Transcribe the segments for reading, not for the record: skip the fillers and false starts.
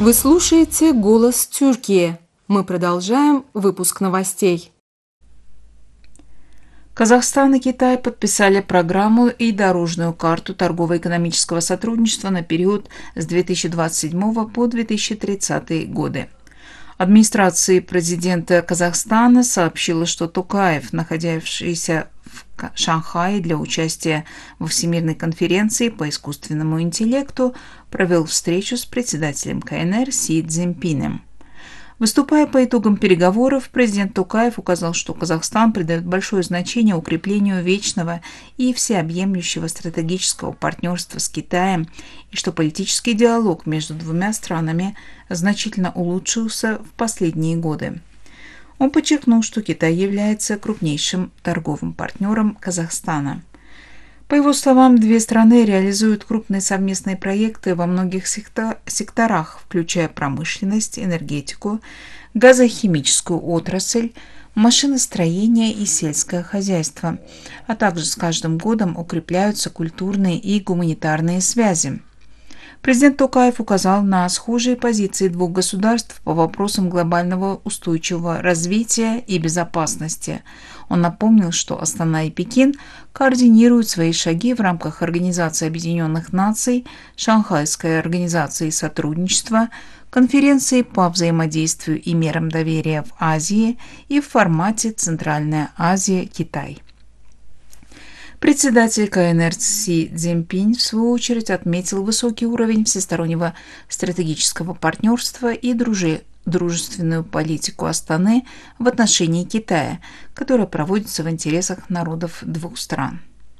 Вы слушаете «Голос Тюркии». Мы продолжаем выпуск новостей. Казахстан и Китай подписали программу и дорожную карту торгово-экономического сотрудничества на период с 2027 по 2030 годы. Администрация президента Казахстана сообщила, что Токаев, находившийся в Шанхае для участия во Всемирной конференции по искусственному интеллекту, провел встречу с председателем КНР Си Цзиньпинем. Выступая по итогам переговоров, президент Токаев указал, что Казахстан придает большое значение укреплению вечного и всеобъемлющего стратегического партнерства с Китаем и что политический диалог между двумя странами значительно улучшился в последние годы. Он подчеркнул, что Китай является крупнейшим торговым партнером Казахстана. По его словам, две страны реализуют крупные совместные проекты во многих секторах, включая промышленность, энергетику, газохимическую отрасль, машиностроение и сельское хозяйство, а также с каждым годом укрепляются культурные и гуманитарные связи. Президент Токаев указал на схожие позиции двух государств по вопросам глобального устойчивого развития и безопасности. Он напомнил, что Астана и Пекин координируют свои шаги в рамках Организации Объединенных Наций, Шанхайской организации сотрудничества, конференции по взаимодействию и мерам доверия в Азии и в формате Центральная Азия-Китай. Председатель КНР Си Цзиньпинь, в свою очередь, отметил высокий уровень всестороннего стратегического партнерства и дружественную политику Астаны в отношении Китая, которая проводится в интересах народов двух стран.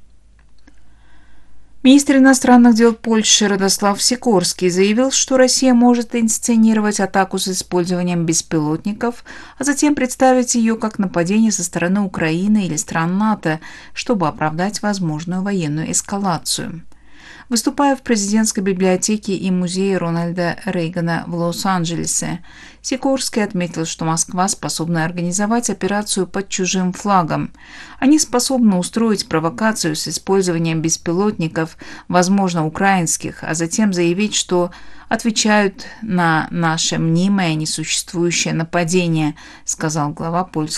Министр иностранных дел Польши Радослав Сикорский заявил, что Россия может инсценировать атаку с использованием беспилотников, а затем представить ее как нападение со стороны Украины или стран НАТО, чтобы оправдать возможную военную эскалацию. Выступая в президентской библиотеке и музее Рональда Рейгана в Лос-Анджелесе, Сикорский отметил, что Москва способна организовать операцию под чужим флагом. Они способны устроить провокацию с использованием беспилотников, возможно, украинских, а затем заявить, что отвечают на наше мнимое несуществующее нападение, сказал глава польской